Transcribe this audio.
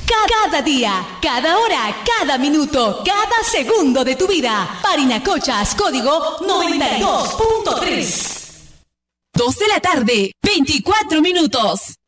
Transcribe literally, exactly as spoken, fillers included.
Cada día, cada hora, cada minuto, cada segundo de tu vida. Parinacochas, código noventa y dos punto tres. dos de la tarde, veinticuatro minutos.